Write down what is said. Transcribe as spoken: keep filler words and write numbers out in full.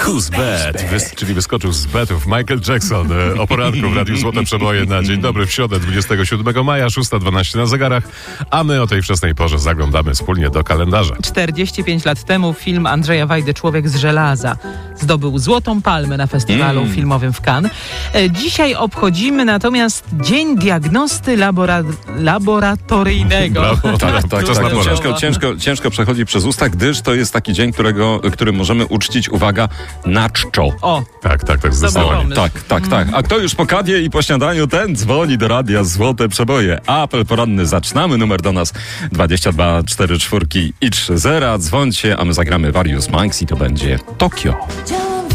Who's Bad? Wys, czyli wyskoczył z betów Michael Jackson e, o poranku w Radiu Złote Przeboje na Dzień Dobry w środę dwudziestego siódmego maja, szósta dwanaście na zegarach, a my o tej wczesnej porze zaglądamy wspólnie do kalendarza. czterdzieści pięć lat temu film Andrzeja Wajdy Człowiek z żelaza zdobył Złotą Palmę na festiwalu mm. filmowym w Cannes. E, dzisiaj obchodzimy natomiast Dzień Diagnosty labora, Laboratoryjnego. Brawo, tak, tak, tak, tak. Ciężko, ciężko, ciężko przechodzi przez usta, gdyż to jest taki dzień, którego, którym możemy uczcić, uwaga, na czczo. O, tak, tak, tak, zdecydowanie. Tak, tak, tak. A kto już po kawie i po śniadaniu, ten dzwoni do radia Złote Przeboje. Apel poranny zaczynamy. Numer do nas dwadzieścia dwa cztery cztery i trzy zero. Dzwońcie, a my zagramy Various Minds i to będzie Tokio.